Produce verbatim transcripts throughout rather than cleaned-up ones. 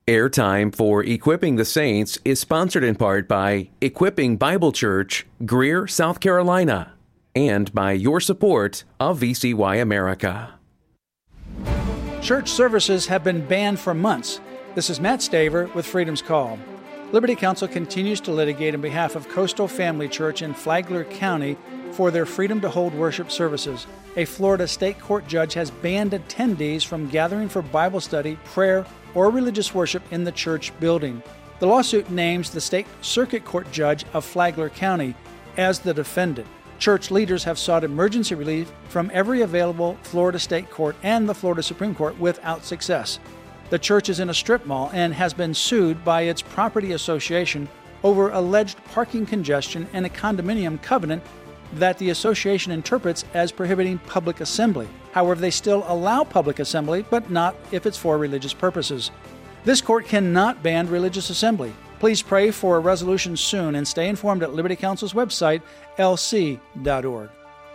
Airtime for Equipping the Saints is sponsored in part by Equipping Bible Church, Greer, South Carolina, and by your support of V C Y America. Church services have been banned for months. This is Matt Staver with Freedom's Call. Liberty Counsel continues to litigate on behalf of Coastal Family Church in Flagler County for their freedom to hold worship services. A Florida state court judge has banned attendees from gathering for Bible study, prayer, or religious worship in the church building. The lawsuit names the state circuit court judge of Flagler County as the defendant. Church leaders have sought emergency relief from every available Florida state court and the Florida Supreme Court without success. The church is in a strip mall and has been sued by its property association over alleged parking congestion and a condominium covenant that the association interprets as prohibiting public assembly. However, they still allow public assembly, but not if it's for religious purposes. This court cannot ban religious assembly. Please pray for a resolution soon and stay informed at Liberty Counsel's website, L C dot org.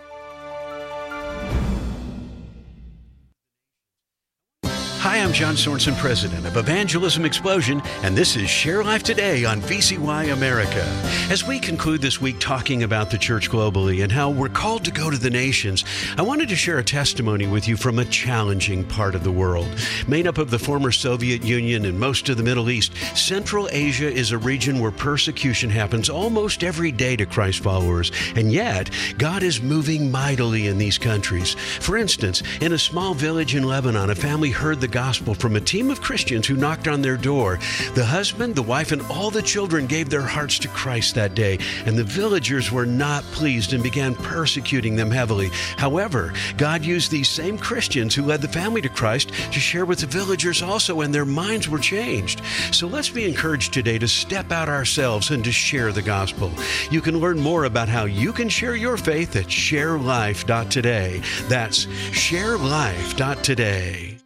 Hi, I'm John Sorensen, president of Evangelism Explosion, and this is Share Life Today on V C Y America. As we conclude this week talking about the church globally and how we're called to go to the nations, I wanted to share a testimony with you from a challenging part of the world. Made up of the former Soviet Union and most of the Middle East, Central Asia is a region where persecution happens almost every day to Christ followers, and yet God is moving mightily in these countries. For instance, in a small village in Lebanon, a family heard the gospel from a team of Christians who knocked on their door. The husband, the wife, and all the children gave their hearts to Christ that day, and the villagers were not pleased and began persecuting them heavily. However, God used these same Christians who led the family to Christ to share with the villagers also, and their minds were changed. So let's be encouraged today to step out ourselves and to share the gospel. You can learn more about how you can share your faith at share life dot today. That's share life dot today.